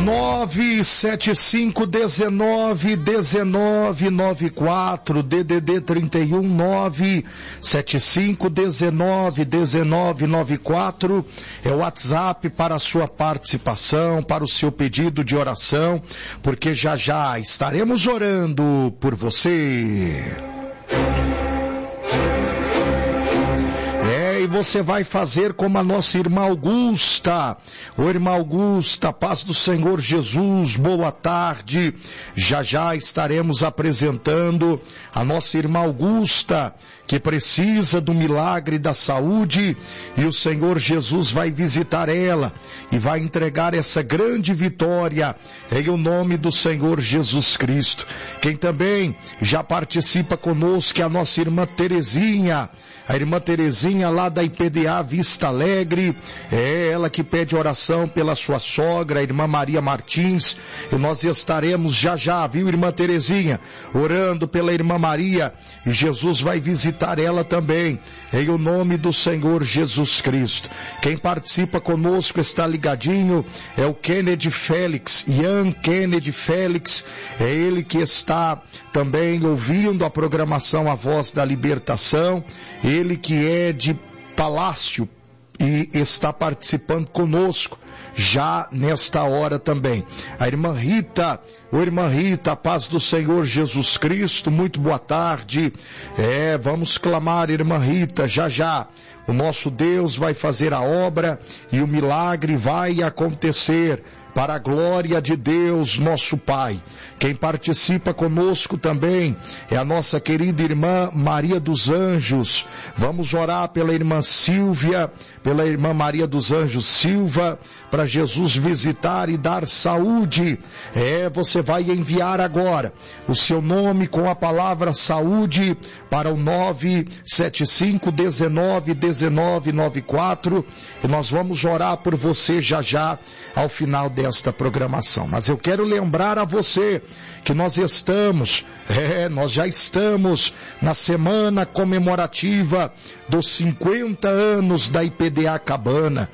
975191994, DDD 31 975191994 é o WhatsApp para a sua participação, para o seu pedido de oração, porque já já estaremos orando por você. E você vai fazer como a nossa irmã Augusta. Ô irmã Augusta, paz do Senhor Jesus, boa tarde. Já já estaremos apresentando a nossa irmã Augusta, que precisa do milagre da saúde, e o Senhor Jesus vai visitar ela e vai entregar essa grande vitória em o nome do Senhor Jesus Cristo. Quem também já participa conosco é a nossa irmã Terezinha. A irmã Terezinha lá da IPDA Vista Alegre, é ela que pede oração pela sua sogra, a irmã Maria Martins, e nós estaremos já já, viu, irmã Terezinha, orando pela irmã Maria, e Jesus vai visitar ela também, em o nome do Senhor Jesus Cristo. Quem participa conosco está ligadinho, é o Kennedy Félix, Ian Kennedy Félix, é ele que está também ouvindo a programação A Voz da Libertação, ele que é de Palácio e está participando conosco já nesta hora também. A irmã Rita, irmã Rita, a paz do Senhor Jesus Cristo, muito boa tarde. Vamos clamar, irmã Rita, já já. O nosso Deus vai fazer a obra e o milagre vai acontecer para a glória de Deus, nosso Pai. Quem participa conosco também é a nossa querida irmã Maria dos Anjos. Vamos orar pela irmã Silvia, pela irmã Maria dos Anjos Silva, para Jesus visitar e dar saúde. Você vai enviar agora o seu nome com a palavra saúde para o 975191994 e nós vamos orar por você já já ao final desta programação. Mas eu quero lembrar a você que nós já estamos na semana comemorativa dos 50 anos da IPDA Cabana.